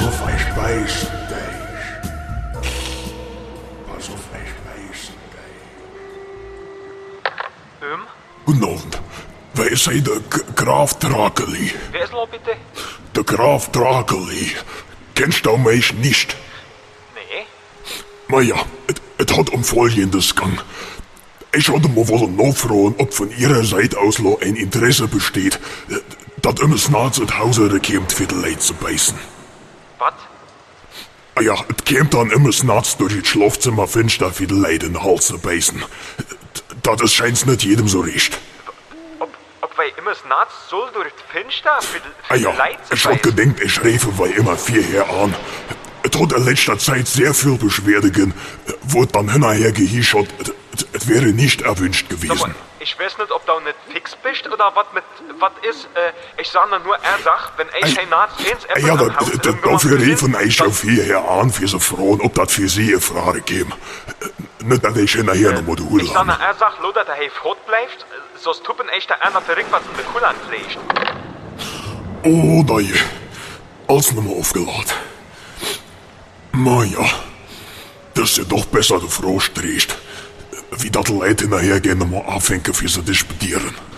Pass auf, ich beiß dich. Pass auf, ich beiß dich. Guten Abend. Wer ist der Graf Drakeli? Wer ist noch bitte? Der Graf Drakeli. Kennst du mich nicht? Nee. Naja, es hat um Folgendes gegangen. Ich hatte mal wollen nachfragen, ob von Ihrer Seite aus noch ein Interesse besteht, dass immer Snarz in Hause kommt, für die Leute zu beißen. Was? Ah ja, es kommt dann immer Snarz durch das Schlafzimmer finster, für die Leute in den Hals zu beißen. Das scheint's nicht jedem so recht. Ob wir immer das Naht soll durch die Fenster für Ah die ja, Leute zu ich hab beißen? gedenkt, ich refe weil immer vierher an. Es hat in letzter Zeit sehr viel Beschwerde gegeben, wo dann hinterher gehischert, es wäre nicht erwünscht gewesen. Sag mal, ich weiß nicht, ob du nicht fix bist oder was ist. Ich sag nur, er sagt, wenn ich ein Naht ins Ah ja, dafür refen ich auf hierher an, für so Frauen, ob das für sie eine Frage käme. Nicht, dass ich hinterher noch mal die Hülle Ich sag nur, habe. er sagt, nur, dass er fort bleibt, sonst tuppen echt der einer verrückt, was in der Kuhle anpflegt. Oh, da je. Alles nochmal aufgeladen. Na ja, das ist ja doch besser, du Frau stehst. Wie das Leute hinterher gehen, nochmal anfangen, für sie disputieren.